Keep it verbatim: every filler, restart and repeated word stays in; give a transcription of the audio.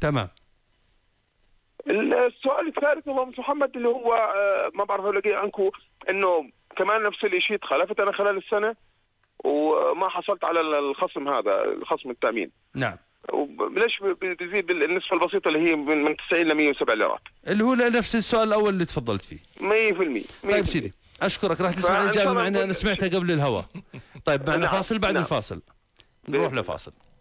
تمام. السؤال الثالث هو محمد اللي هو ما بعرف الاقي عنكم انه كمان نفس الشيء تخلفت انا خلال السنه وما حصلت على الخصم هذا خصم التامين. نعم. ليش بتزيد النسبه البسيطه اللي هي من تسعين ل مئة وسبعة ليرات؟ اللي هو نفس السؤال الاول اللي تفضلت فيه. مئة بالمئة. طيب سيدي اشكرك، راح تسمع الاجابه معنا، انا سمعتها قبل الهواء. طيب معنا فاصل، بعد الفاصل نروح لفاصل.